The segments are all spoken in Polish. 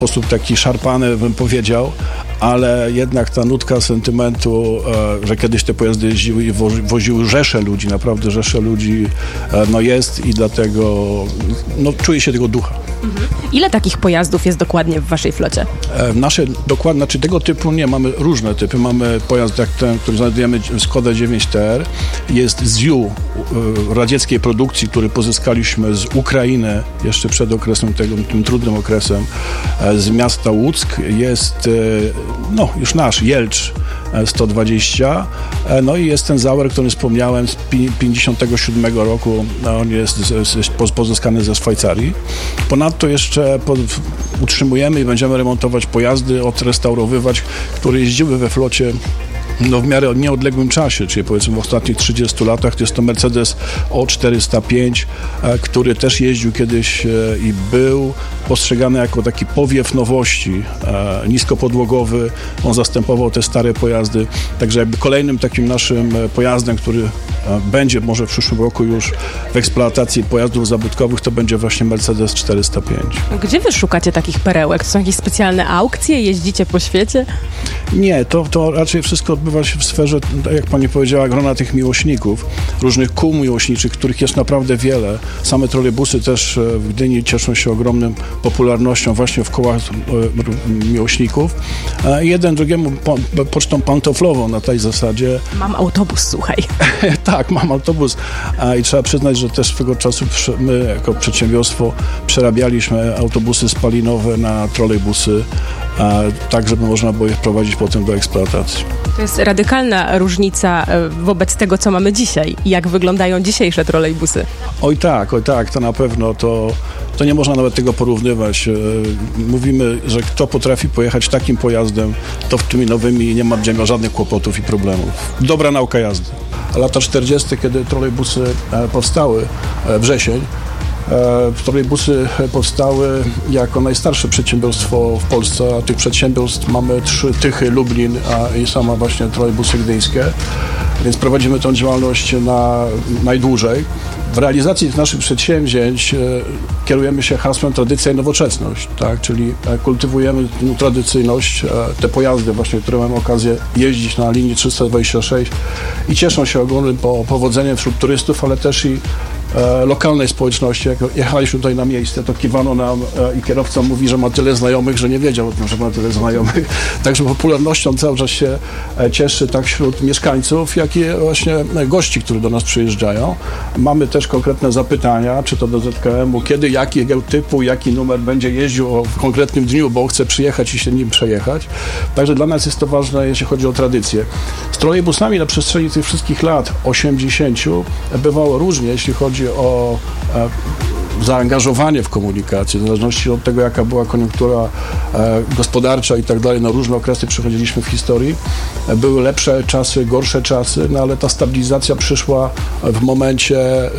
sposób taki szarpany, bym powiedział, ale jednak ta nutka sentymentu, że kiedyś te pojazdy jeździły i woziły rzesze ludzi, naprawdę rzesze ludzi, jest i dlatego czuję się tego ducha. Ile takich pojazdów jest dokładnie w waszej flocie? Nasze dokładnie, znaczy tego typu nie, mamy różne typy. Mamy pojazd jak ten, który znajdujemy, Skoda 9TR, jest ZIU radzieckiej produkcji, który pozyskaliśmy z Ukrainy jeszcze przed okresem tym trudnym okresem, z miasta Łuck. Jest już nasz Jelcz 120, i jest ten Zauer, który wspomniałem z 57 roku, on jest pozyskany ze Szwajcarii. Ponadto jeszcze utrzymujemy i będziemy remontować pojazdy, odrestaurowywać, które jeździły we flocie w miarę nieodległym czasie, czyli powiedzmy w ostatnich 30 latach. To jest to Mercedes O405, który też jeździł kiedyś i był postrzegany jako taki powiew nowości, niskopodłogowy. On zastępował te stare pojazdy. Także jakby kolejnym takim naszym pojazdem, który będzie może w przyszłym roku już w eksploatacji pojazdów zabytkowych, to będzie właśnie Mercedes 405. Gdzie wy szukacie takich perełek? To są jakieś specjalne aukcje? Jeździcie po świecie? Nie, to raczej wszystko odbywa się w sferze, jak pani powiedziała, grona tych miłośników, różnych kół miłośniczych, których jest naprawdę wiele. Same trolejbusy też w Gdyni cieszą się ogromną popularnością właśnie w kołach miłośników. Jeden drugiemu pocztą pantoflową na tej zasadzie. Mam autobus, słuchaj. Tak, mam autobus. I trzeba przyznać, że też swego czasu my jako przedsiębiorstwo przerabialiśmy autobusy spalinowe na trolejbusy, tak żeby można było je wprowadzić potem do eksploatacji. To jest radykalna różnica wobec tego, co mamy dzisiaj. Jak wyglądają dzisiejsze trolejbusy? Oj tak, to na pewno to nie można nawet tego porównywać. Mówimy, że kto potrafi pojechać takim pojazdem, to w tymi nowymi nie będzie miał żadnych kłopotów i problemów. Dobra nauka jazdy. Lata 40., kiedy trolejbusy powstały, wrzesień, trolejbusy powstały jako najstarsze przedsiębiorstwo w Polsce, a tych przedsiębiorstw mamy 3: Tychy, Lublin i sama właśnie trolejbusy gdyńskie, więc prowadzimy tę działalność najdłużej. W realizacji naszych przedsięwzięć kierujemy się hasłem tradycja i nowoczesność, tak? Czyli kultywujemy tradycyjność, te pojazdy właśnie, które mamy okazję jeździć na linii 326 i cieszą się ogromnym powodzeniem wśród turystów, ale też i lokalnej społeczności. Jak jechaliśmy tutaj na miejsce, to kiwano nam i kierowca mówi, że ma tyle znajomych, że nie wiedział o tym, że ma tyle znajomych. Także popularnością cały czas się cieszy tak wśród mieszkańców, jak i właśnie gości, którzy do nas przyjeżdżają. Mamy też konkretne zapytania, czy to do ZKM-u, kiedy, jakiego typu, jaki numer będzie jeździł w konkretnym dniu, bo chce przyjechać i się nim przejechać. Także dla nas jest to ważne, jeśli chodzi o tradycję. Z trolejbusami na przestrzeni tych wszystkich lat 80 bywało różnie, jeśli chodzi o zaangażowanie w komunikację, w zależności od tego, jaka była koniunktura gospodarcza i tak dalej. Różne okresy przechodziliśmy w historii. Były lepsze czasy, gorsze czasy, ale ta stabilizacja przyszła w momencie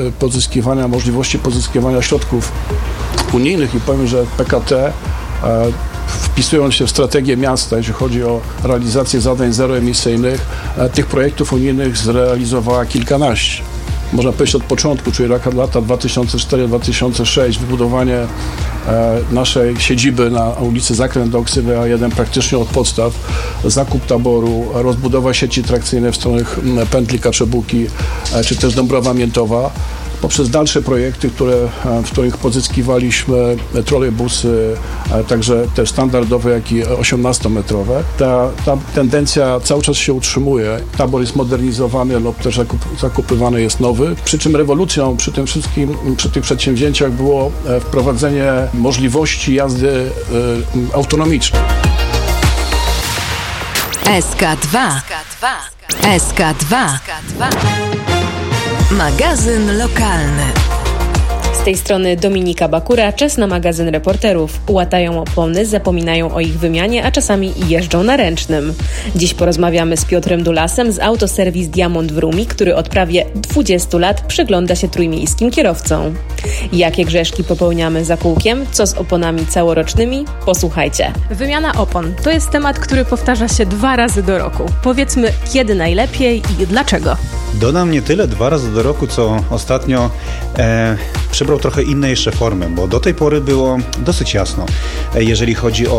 możliwości pozyskiwania środków unijnych i powiem, że PKT wpisując się w strategię miasta, jeśli chodzi o realizację zadań zeroemisyjnych, tych projektów unijnych zrealizowała kilkanaście. Można powiedzieć od początku, czyli lata 2004-2006, wybudowanie naszej siedziby na ulicy Zakręt do Oksywy A1 praktycznie od podstaw, zakup taboru, rozbudowa sieci trakcyjnej w stronę pętli Kaczebuki, czy też Dąbrowa Miętowa, poprzez dalsze projekty, w których pozyskiwaliśmy trolejbusy, także te standardowe, jak i 18-metrowe. Ta tendencja cały czas się utrzymuje. Tabor jest modernizowany lub też zakupywany jest nowy. Przy czym rewolucją przy tym wszystkim, przy tych przedsięwzięciach było wprowadzenie możliwości jazdy autonomicznej. SK2. Magazyn lokalny. Z tej strony Dominika Bakura, czas na magazyn reporterów. Łatają opony, zapominają o ich wymianie, a czasami jeżdżą na ręcznym. Dziś porozmawiamy z Piotrem Dulasem z Autoserwis Diamond w Rumi, który od prawie 20 lat przygląda się trójmiejskim kierowcom. Jakie grzeszki popełniamy za kółkiem? Co z oponami całorocznymi? Posłuchajcie. Wymiana opon to jest temat, który powtarza się 2 razy do roku. Powiedzmy, kiedy najlepiej i dlaczego? Dodam nie tyle 2 razy do roku, co ostatnio przybrał trochę inne jeszcze formy, bo do tej pory było dosyć jasno, jeżeli chodzi o